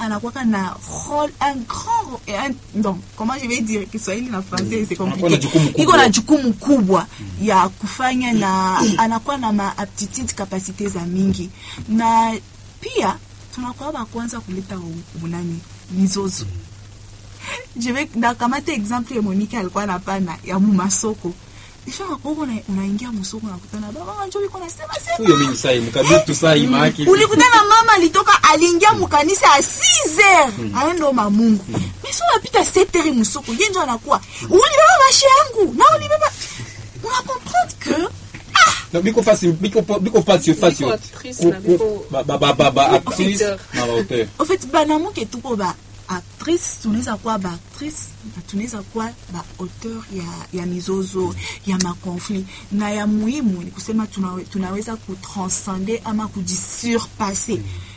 anakuwa na rôle un grand donc comment je vais dire Kiswahili na français c'est compliqué. Iko na jukumu kubwa ya kufanya na anakuwa na aptitude capacité za mingi na pia tunakuwa kwanza kuleta unani mizozo. Je vais nakamata exemple ya Monica alikuwa anapana ya masoko. Isha wako unaingia msoko na kutana baba njoo iko nasema sema. Huyo mimi sasa mkabitu sasa imaki. Ulikutana mama alitoka aliingia mkanisa à 6h. Aendo mamungu. Mais sio unapita 7h msoko. Yeye ndio anakuwa. Ulibeba mashi yangu. Na ulibeba. On comprendre que non biko facile. Actrice na auteur. En fait banamu ke tuko ba actrice tunaweza kuwa ba actrice tunaweza kuwa ba auteur ya mizozo ya makonflit na ya muhimu ni kusema tunaweza kutranscender ama kujisurpasser